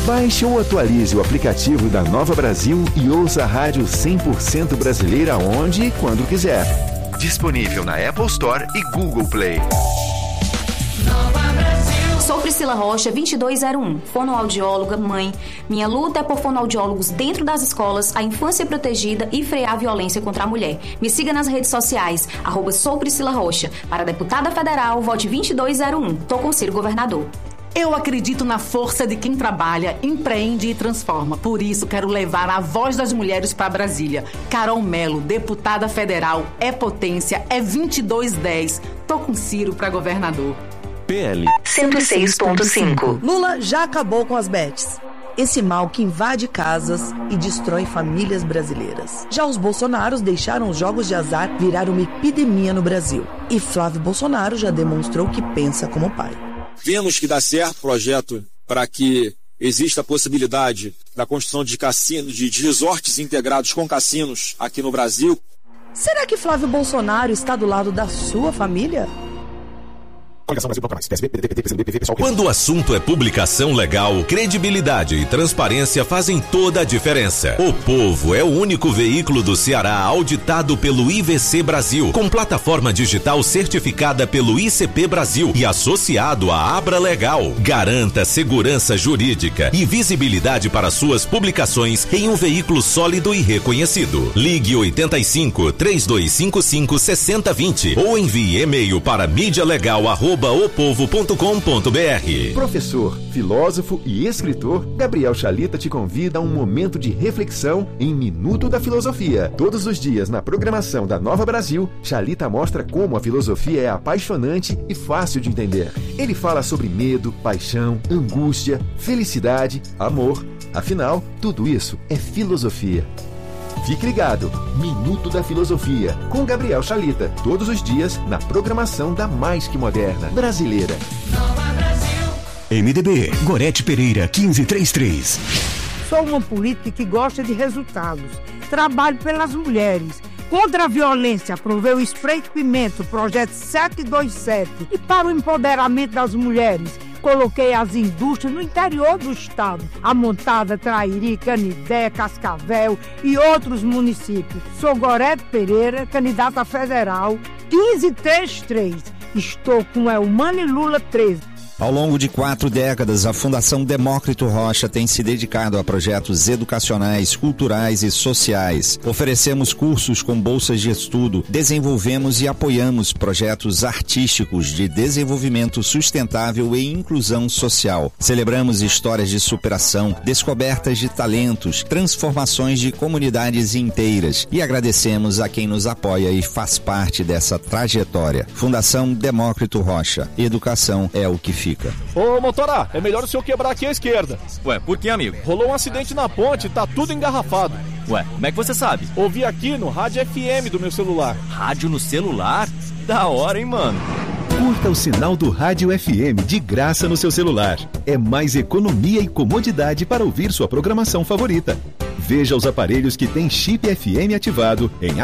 Baixe ou atualize o aplicativo da Nova Brasil e ouça a rádio 100% brasileira onde e quando quiser. Disponível na Apple Store e Google Play. Sou Priscila Rocha, 2201, fonoaudióloga, mãe. Minha luta é por fonoaudiólogos dentro das escolas, a infância protegida e frear a violência contra a mulher. Me siga nas redes sociais, @sou Priscila Rocha. Para deputada federal, vote 2201. Tô com Ciro Governador. Eu acredito na força de quem trabalha, empreende e transforma. Por isso, quero levar a voz das mulheres para Brasília. Carol Melo, deputada federal, é potência, é 2210. Tô com Ciro para governador. PL 106.5. Lula já acabou com as bets. Esse mal que invade casas e destrói famílias brasileiras. Já os Bolsonaros deixaram os jogos de azar virar uma epidemia no Brasil. E Flávio Bolsonaro já demonstrou que pensa como pai. Vemos que dá certo o projeto para que exista a possibilidade da construção de cassinos, de resorts integrados com cassinos aqui no Brasil. Será que Flávio Bolsonaro está do lado da sua família? Quando o assunto é publicação legal, credibilidade e transparência fazem toda a diferença. O Povo é o único veículo do Ceará auditado pelo IVC Brasil, com plataforma digital certificada pelo ICP Brasil e associado à Abra Legal. Garanta segurança jurídica e visibilidade para suas publicações em um veículo sólido e reconhecido. Ligue 85-3255 6020 ou envie e-mail para mídialegal@opovo.com.br. Professor, filósofo e escritor, Gabriel Chalita te convida a um momento de reflexão em Minuto da Filosofia. Todos os dias na programação da Nova Brasil, Chalita mostra como a filosofia é apaixonante e fácil de entender. Ele fala sobre medo, paixão, angústia, felicidade, amor. Afinal, tudo isso é filosofia. Fique ligado, Minuto da Filosofia, com Gabriel Chalita, todos os dias na programação da mais que moderna brasileira. MDB, Gorete Pereira, 1533. Sou uma política que gosta de resultados. Trabalho pelas mulheres. Contra a violência, aprovei o Spray de Pimenta, o projeto 727. E para o empoderamento das mulheres, coloquei as indústrias no interior do estado. A Montada, Trairi, Canidé, Cascavel e outros municípios. Sou Gorete Pereira, candidata federal, 1533. Estou com Elmane Lula 13. Ao longo de 4 décadas, a Fundação Demócrito Rocha tem se dedicado a projetos educacionais, culturais e sociais. Oferecemos cursos com bolsas de estudo, desenvolvemos e apoiamos projetos artísticos de desenvolvimento sustentável e inclusão social. Celebramos histórias de superação, descobertas de talentos, transformações de comunidades inteiras e agradecemos a quem nos apoia e faz parte dessa trajetória. Fundação Demócrito Rocha. Educação é o que fica. Ô, motora, é melhor o senhor quebrar aqui à esquerda. Ué, por que, amigo? Rolou um acidente na ponte, tá tudo engarrafado. Ué, como é que você sabe? Ouvi aqui no rádio FM do meu celular. Rádio no celular? Da hora, hein, mano? Curta o sinal do Rádio FM de graça no seu celular. É mais economia e comodidade para ouvir sua programação favorita. Veja os aparelhos que têm chip FM ativado em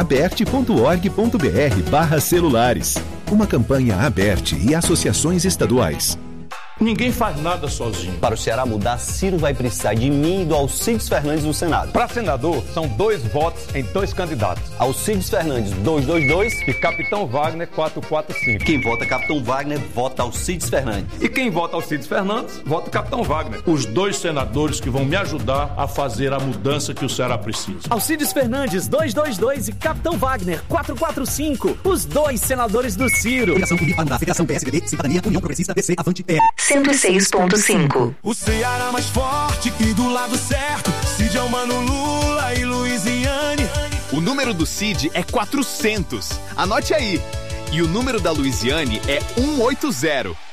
aberte.org.br/celulares. Uma campanha Aberte e associações estaduais. Ninguém faz nada sozinho. Para o Ceará mudar, Ciro vai precisar de mim e do Alcides Fernandes no Senado. Para senador, são 2 votos em 2 candidatos. Alcides Fernandes, 222. E Capitão Wagner, 445. Quem vota Capitão Wagner, vota Alcides Fernandes. E quem vota Alcides Fernandes, vota Capitão Wagner. Os 2 senadores que vão me ajudar a fazer a mudança que o Ceará precisa. Alcides Fernandes, 222 e Capitão Wagner, 445. Os 2 senadores do Ciro. Federação PSDB, Cidadania, União Progressista, DC, Avante, PR. 106.5. O Ceará mais forte e do lado certo. Cid, Mano, Lula e Luiziane. O número do Cid é 400. Anote aí. E o número da Luiziane é 180.